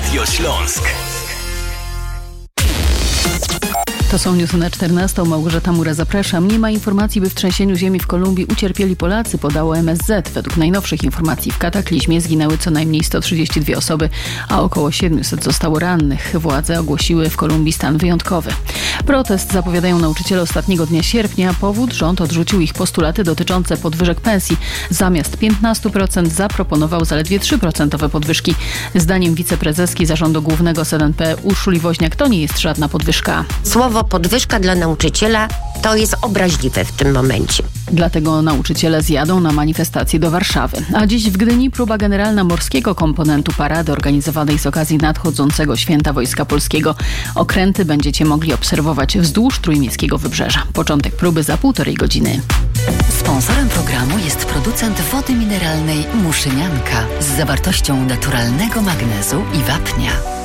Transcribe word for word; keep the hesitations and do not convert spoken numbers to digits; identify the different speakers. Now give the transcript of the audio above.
Speaker 1: Radio Śląsk.
Speaker 2: To są newsy na czternastą. Małgorzata Mura, zapraszam. Nie ma informacji, by w trzęsieniu ziemi w Kolumbii ucierpieli Polacy, podało M S Z. Według najnowszych informacji w kataklizmie zginęły co najmniej sto trzydzieści dwie osoby, a około siedemset zostało rannych. Władze ogłosiły w Kolumbii stan wyjątkowy. Protest zapowiadają nauczyciele ostatniego dnia sierpnia. Powód: rząd odrzucił ich postulaty dotyczące podwyżek pensji. Zamiast piętnaście procent zaproponował zaledwie trzy procent podwyżki. Zdaniem wiceprezeski Zarządu Głównego S N N P Urszuli Woźniak to nie jest żadna podwyżka.
Speaker 3: Słowo podwyżka dla nauczyciela to jest obraźliwe w tym momencie.
Speaker 2: Dlatego nauczyciele zjadą na manifestację do Warszawy. A dziś w Gdyni próba generalna morskiego komponentu parady organizowanej z okazji nadchodzącego Święta Wojska Polskiego. Okręty będziecie mogli obserwować wzdłuż trójmiejskiego wybrzeża. Początek próby za półtorej godziny.
Speaker 4: Sponsorem programu jest producent wody mineralnej Muszynianka z zawartością naturalnego magnezu i wapnia.